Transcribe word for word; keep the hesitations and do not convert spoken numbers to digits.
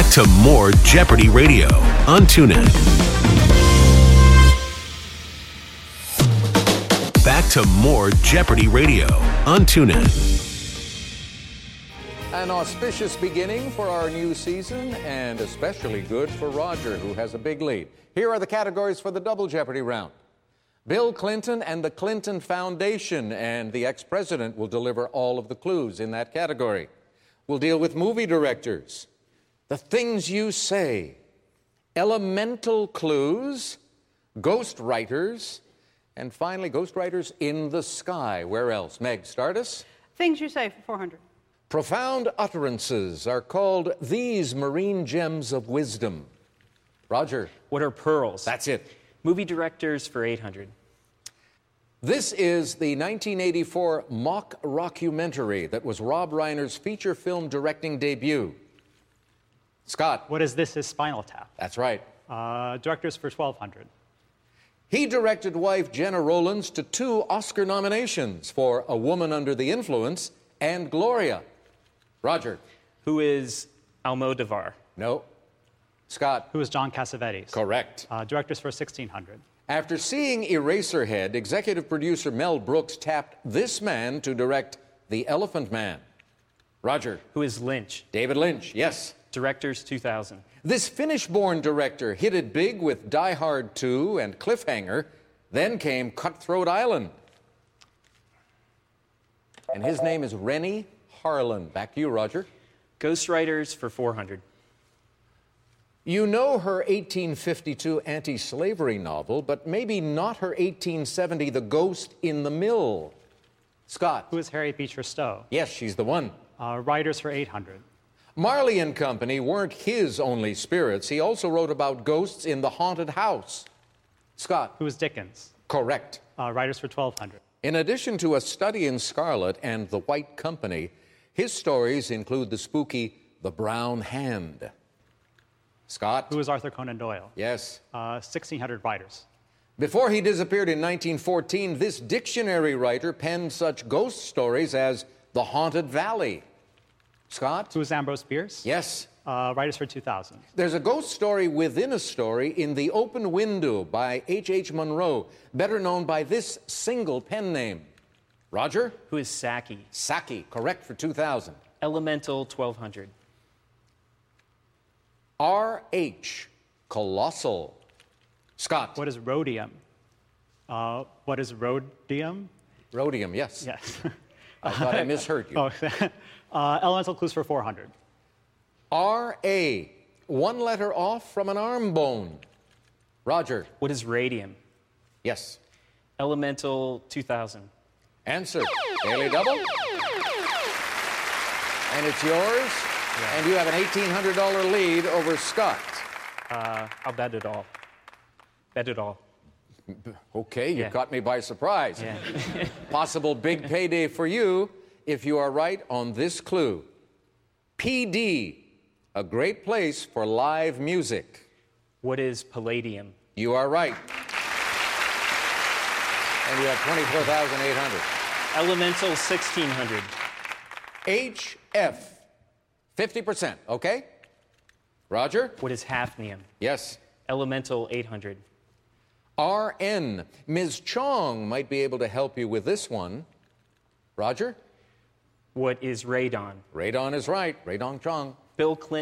Back to more Jeopardy Radio on TuneIn. Back to more Jeopardy Radio on TuneIn. An auspicious beginning for our new season, and especially good for Roger, who has a big lead. Here are the categories for the Double Jeopardy round. Bill Clinton and the Clinton Foundation, and the ex-president will deliver all of the clues in that category. We'll deal with movie directors, the things you say, elemental clues, ghost writers, and finally, ghost writers in the sky. Where else? Meg, start us. Things you say for four hundred. Profound utterances are called these marine gems of wisdom. Roger. What are pearls? That's it. Movie directors for eight hundred. This is the nineteen eighty-four mock rockumentary that was Rob Reiner's feature film directing debut. Scott. What is This Is Spinal Tap? That's right. Uh, directors for twelve hundred. He directed wife Jenna Rollins to two Oscar nominations for A Woman Under the Influence and Gloria. Roger. Who is Almodovar? No. Scott. Who is John Cassavetes? Correct. Uh, directors for sixteen hundred. After seeing Eraserhead, executive producer Mel Brooks tapped this man to direct The Elephant Man. Roger. Who is Lynch? David Lynch, yes. Directors two thousand. This Finnish-born director hit it big with Die Hard two and Cliffhanger. Then came Cutthroat Island. And his name is Rennie Harlan. Back to you, Roger. Ghostwriters for four hundred. You know her eighteen fifty-two anti-slavery novel, but maybe not her eighteen seventy The Ghost in the Mill. Scott. Who is Harriet Beecher Stowe? Yes, she's the one. Uh, writers for eight hundred. Marley and Company weren't his only spirits. He also wrote about ghosts in The Haunted House. Scott. Who is Dickens? Correct. Uh, writers for twelve hundred. In addition to A Study in Scarlet and The White Company, his stories include the spooky The Brown Hand. Scott. Who is Arthur Conan Doyle? Yes. Uh, sixteen hundred writers. Before he disappeared in nineteen fourteen, this dictionary writer penned such ghost stories as The Haunted Valley. Scott. Who is Ambrose Bierce? Yes. Uh, writers for two thousand. There's a ghost story within a story in The Open Window by H H Munro, better known by this single pen name. Roger. Who is Saki? Saki, correct for two thousand. Elemental twelve hundred. R H, Colossal. Scott. What is rhodium? Uh, what is rhodium? Rhodium, yes. Yes. I thought I misheard you. Oh, uh, elemental clues for four hundred. R A, one letter off from an arm bone. Roger. What is radium? Yes. Elemental two thousand. Answer. Daily double. And it's yours. Yeah. And you have an eighteen hundred dollars lead over Scott. Uh, I'll bet it all. Bet it all. Okay, you yeah. caught me by surprise. Yeah. Possible big payday for you if you are right on this clue. P D, a great place for live music. What is palladium? You are right. And you have twenty-four thousand eight hundred. Elemental sixteen hundred. H F, fifty percent, okay? Roger? What is hafnium? Yes. Elemental eight hundred. R N, Miz Chong might be able to help you with this one. Roger? What is radon? Radon is right. Radon Chong. Bill Clinton.